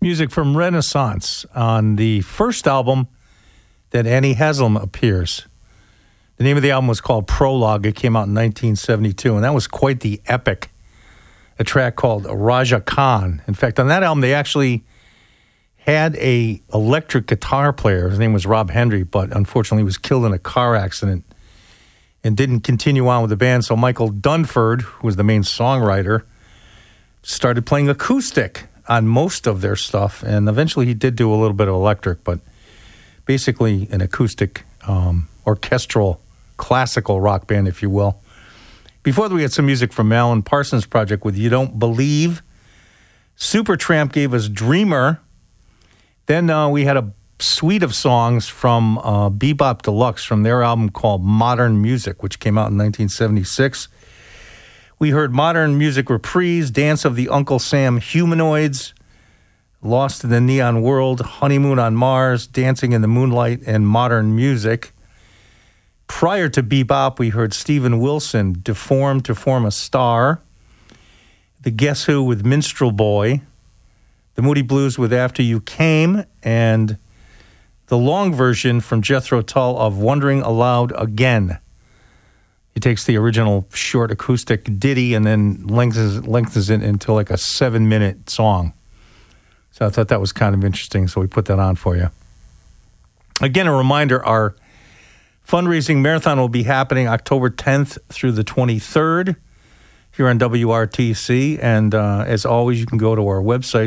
Music from Renaissance on the first album that Annie Haslam appears. The name of the album was called Prologue. It came out in 1972, and that was quite the epic. A track called Raja Khan. In fact, on that album, they actually had a electric guitar player. His name was Rob Hendry, but unfortunately he was killed in a car accident and didn't continue on with the band. So Michael Dunford, who was the main songwriter, started playing acoustic on most of their stuff, and eventually he did do a little bit of electric, but basically an acoustic, orchestral, classical rock band, if you will. Before that, we had some music from Alan Parsons Project with You Don't Believe. Supertramp gave us Dreamer. Then we had a suite of songs from Bebop Deluxe from their album called Modern Music, which came out in 1976. We heard Modern Music Reprise, Dance of the Uncle Sam Humanoids, Lost in the Neon World, Honeymoon on Mars, Dancing in the Moonlight, and Modern Music. Prior to Bebop, we heard Steven Wilson, Deformed to Form a Star, The Guess Who with Minstrel Boy, The Moody Blues with After You Came, and the long version from Jethro Tull of Wondering Aloud Again. He takes the original short acoustic ditty and then lengthens it into like a 7-minute song. So I thought that was kind of interesting, so we put that on for you. Again, a reminder, our fundraising marathon will be happening October 10th through the 23rd here on WRTC. And as always, you can go to our website,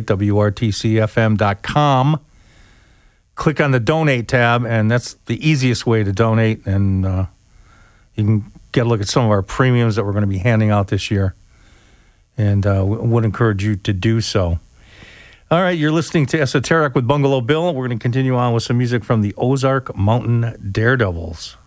WRTCFM.com. Click on the Donate tab, and that's the easiest way to donate. And you can get a look at some of our premiums that we're going to be handing out this year. And would encourage you to do so. All right, you're listening to Esoteric with Bungalow Bill. We're going to continue on with some music from the Ozark Mountain Daredevils.